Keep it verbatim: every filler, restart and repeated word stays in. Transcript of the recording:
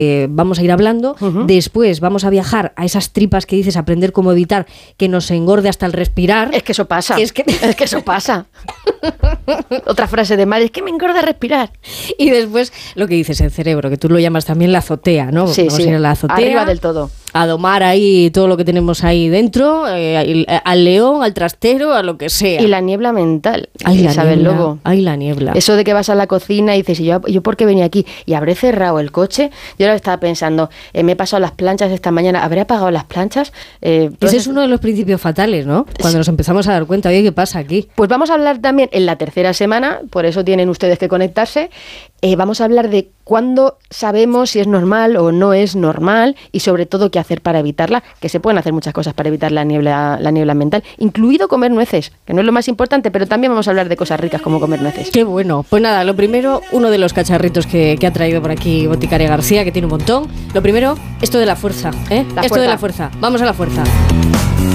Eh, vamos a ir hablando, uh-huh. Después vamos a viajar a esas tripas que dices, aprender cómo evitar que nos engorde hasta el respirar. Es que eso pasa, es que, es que eso pasa. Otra frase de Mari, es que me engorda respirar. Y después lo que dices, el cerebro, que tú lo llamas también la azotea, ¿no? Sí, vamos sí, a ir a la azotea, arriba del todo. A domar ahí todo lo que tenemos ahí dentro, eh, al león, al trastero, a lo que sea. Y la niebla mental, ay, Isabel la niebla, Lobo. Ay, la niebla. Eso de que vas a la cocina y dices, ¿y yo, yo por qué venía aquí? Y habré cerrado el coche. Yo ahora estaba pensando, eh, me he pasado las planchas esta mañana, ¿habré apagado las planchas? Eh, Ese entonces, es uno de los principios fatales, ¿no? Cuando nos empezamos a dar cuenta, oye, ¿qué pasa aquí? Pues vamos a hablar también en la tercera semana, por eso tienen ustedes que conectarse, eh, vamos a hablar de cuándo sabemos si es normal o no es normal y sobre todo qué hacer para evitarla, que se pueden hacer muchas cosas para evitar la niebla, la niebla mental, incluido comer nueces, que no es lo más importante, pero también vamos a hablar de cosas ricas como comer nueces. Qué bueno. Pues nada, lo primero, uno de los cacharritos que, que ha traído por aquí Boticaria García, que tiene un montón. Lo primero, esto de la fuerza, ¿eh? La esto fuerza. de la fuerza. Vamos a la fuerza.